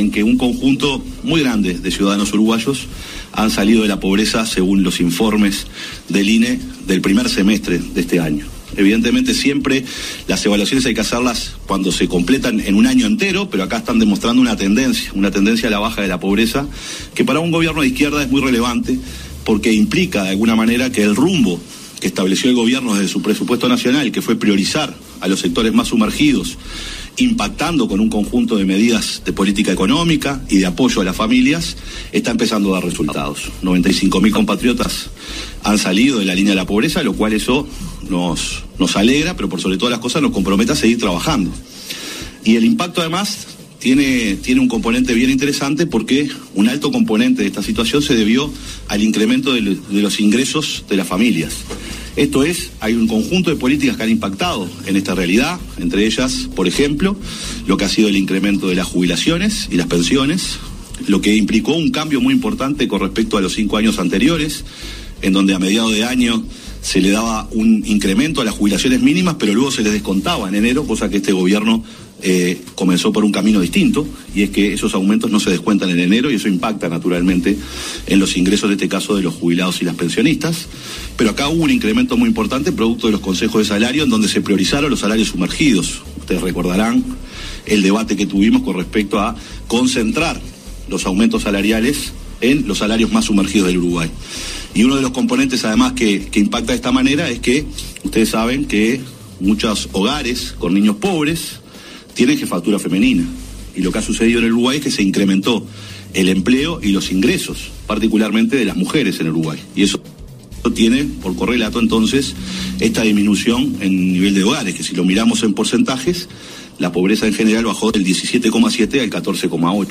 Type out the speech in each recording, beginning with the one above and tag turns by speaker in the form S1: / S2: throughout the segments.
S1: en que un conjunto muy grande de ciudadanos uruguayos han salido de la pobreza según los informes del INE del primer semestre de este año. Evidentemente siempre las evaluaciones hay que hacerlas cuando se completan en un año entero, pero acá están demostrando una tendencia a la baja de la pobreza, que para un gobierno de izquierda es muy relevante porque implica de alguna manera que el rumbo que estableció el gobierno desde su presupuesto nacional, que fue priorizar a los sectores más sumergidos, impactando con un conjunto de medidas de política económica y de apoyo a las familias, está empezando a dar resultados. 95.000 compatriotas han salido de la línea de la pobreza, lo cual eso nos alegra, pero por sobre todas las cosas nos compromete a seguir trabajando. Y el impacto además tiene un componente bien interesante porque un alto componente de esta situación se debió al incremento de los ingresos de las familias. Esto es, hay un conjunto de políticas que han impactado en esta realidad, entre ellas, por ejemplo, lo que ha sido el incremento de las jubilaciones y las pensiones, lo que implicó un cambio muy importante con respecto a los 5 años anteriores, en donde a mediados de año se le daba un incremento a las jubilaciones mínimas, pero luego se les descontaba en enero, cosa que este gobierno comenzó por un camino distinto, y es que esos aumentos no se descuentan en enero y eso impacta naturalmente en los ingresos, en este caso, de los jubilados y las pensionistas. Pero acá hubo un incremento muy importante producto de los consejos de salario en donde se priorizaron los salarios sumergidos. Ustedes recordarán el debate que tuvimos con respecto a concentrar los aumentos salariales en los salarios más sumergidos del Uruguay. Y uno de los componentes además que impacta de esta manera es que ustedes saben que muchos hogares con niños pobres tienen jefatura femenina, y lo que ha sucedido en el Uruguay es que se incrementó el empleo y los ingresos, particularmente de las mujeres en el Uruguay, y eso tiene por correlato entonces esta disminución en nivel de hogares, que si lo miramos en porcentajes, la pobreza en general bajó del 17,7 al 14,8.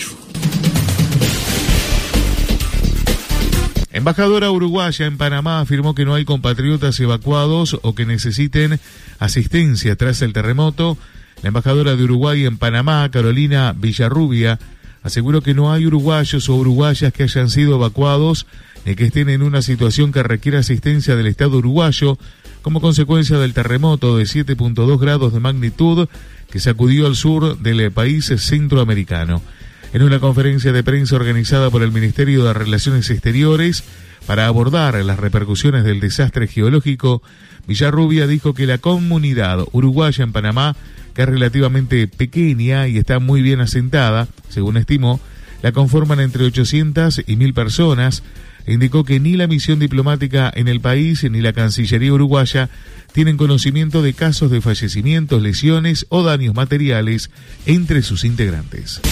S2: Embajadora uruguaya en Panamá afirmó que no hay compatriotas evacuados o que necesiten asistencia tras el terremoto. La embajadora de Uruguay en Panamá, Carolina Villarrubia, aseguró que no hay uruguayos o uruguayas que hayan sido evacuados ni que estén en una situación que requiera asistencia del Estado uruguayo como consecuencia del terremoto de 7.2 grados de magnitud que sacudió al sur del país centroamericano. En una conferencia de prensa organizada por el Ministerio de Relaciones Exteriores para abordar las repercusiones del desastre geológico, Villarrubia dijo que la comunidad uruguaya en Panamá, que es relativamente pequeña y está muy bien asentada, según estimó, la conforman entre 800 y 1.000 personas, e indicó que ni la misión diplomática en el país ni la Cancillería uruguaya tienen conocimiento de casos de fallecimientos, lesiones o daños materiales entre sus integrantes.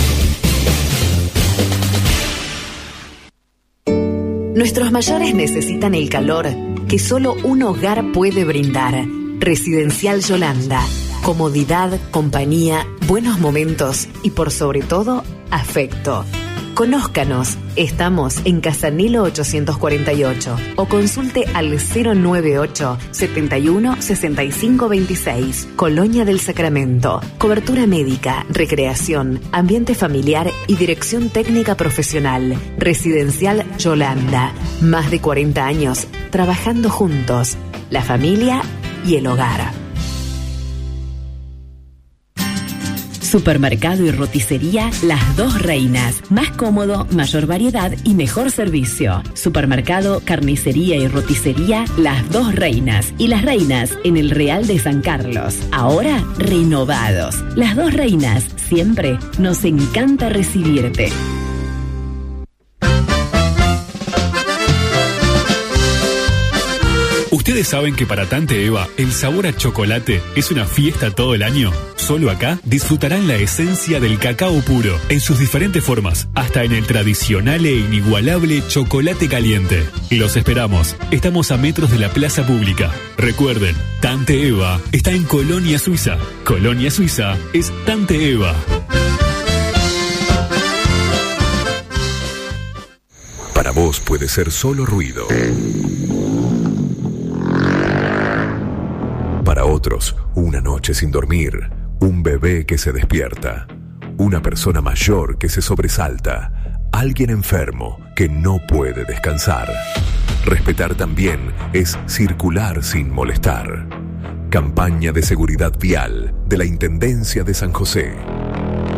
S3: Nuestros mayores necesitan el calor que solo un hogar puede brindar. Residencial Yolanda. Comodidad, compañía, buenos momentos y por sobre todo, afecto. Conózcanos, estamos en Casanilo 848 o consulte al 098 71 65 26, Colonia del Sacramento. Cobertura médica, recreación, ambiente familiar y dirección técnica profesional. Residencial Yolanda. Más de 40 años trabajando juntos, la familia y el hogar.
S4: Supermercado y roticería Las Dos Reinas. Más cómodo, mayor variedad y mejor servicio. Supermercado, carnicería y roticería Las Dos Reinas. Y Las Reinas en el Real de San Carlos. Ahora renovados. Las Dos Reinas. Siempre nos encanta recibirte.
S5: ¿Ustedes saben que para Tante Eva el sabor a chocolate es una fiesta todo el año? Solo acá disfrutarán la esencia del cacao puro en sus diferentes formas, hasta en el tradicional e inigualable chocolate caliente. Los esperamos. Estamos a metros de la plaza pública. Recuerden, Tante Eva está en Colonia Suiza. Colonia Suiza es Tante Eva.
S6: Para vos puede ser solo ruido. Para otros, una noche sin dormir, un bebé que se despierta, una persona mayor que se sobresalta, alguien enfermo que no puede descansar. Respetar también es circular sin molestar. Campaña de seguridad vial de la Intendencia de San José.